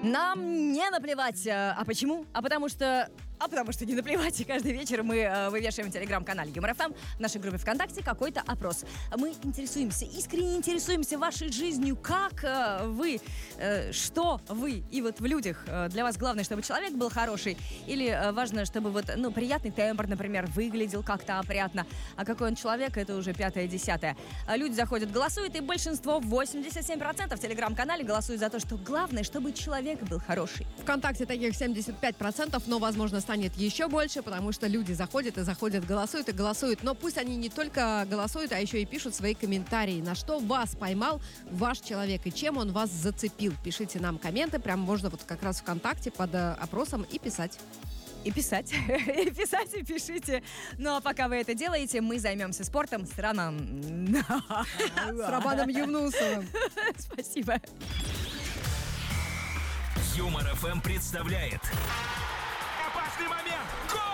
Нам не наплевать. А почему? Потому что не наплевать. И каждый вечер мы вывешиваем в телеграм-канале Юмор ФМ в нашей группе ВКонтакте какой-то опрос. Мы интересуемся, искренне интересуемся вашей жизнью. Как вы, что вы. И вот в людях для вас главное, чтобы человек был хороший. Или важно, чтобы приятный тембр, например, выглядел как-то опрятно. А какой он человек, это уже 5-10. Люди заходят, голосуют, и большинство, 87% в телеграм-канале голосуют за то, что главное, чтобы человек был хороший. ВКонтакте таких 75%, но, возможно, станет еще больше, потому что люди заходят, голосуют и голосуют. Но пусть они не только голосуют, а еще и пишут свои комментарии. На что вас поймал ваш человек и чем он вас зацепил. Пишите нам комменты, прям можно вот как раз ВКонтакте под опросом и писать. И писать, и пишите. Ну а пока вы это делаете, мы займемся спортом с Романом. С Романом Юнусовым. Спасибо. Юмор ФМ представляет опасный момент.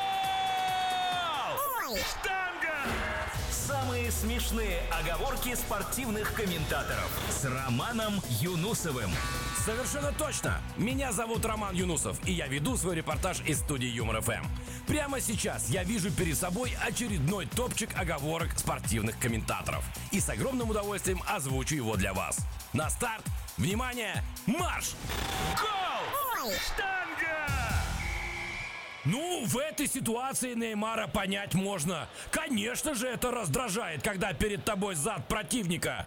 Гол! Штанга! Самые смешные оговорки спортивных комментаторов с Романом Юнусовым. Совершенно точно. Меня зовут Роман Юнусов, и я веду свой репортаж из студии Юмор ФМ. Прямо сейчас я вижу перед собой очередной топчик оговорок спортивных комментаторов. И с огромным удовольствием озвучу его для вас. На старт! Внимание! Марш! Гол! Штанга! Ну, в этой ситуации Неймара понять можно. Конечно же, это раздражает, когда перед тобой зад противника.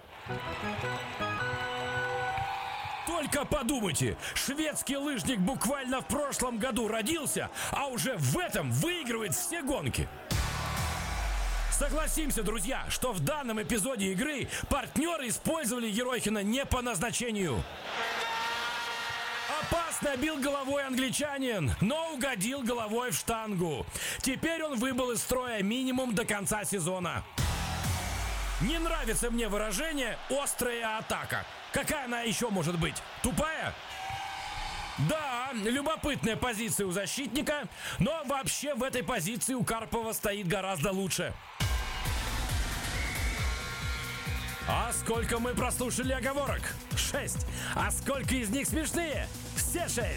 Только подумайте, шведский лыжник буквально в прошлом году родился, а уже в этом выигрывает все гонки. Согласимся, друзья, что в данном эпизоде игры партнеры использовали Ерохина не по назначению. Опасно бил головой англичанин, но угодил головой в штангу. Теперь он выбыл из строя минимум до конца сезона. Не нравится мне выражение «острая атака». Какая она еще может быть? Тупая? Да, любопытная позиция у защитника, но вообще в этой позиции у Карпова стоит гораздо лучше. А сколько мы прослушали оговорок? 6. А сколько из них смешные? Все 6.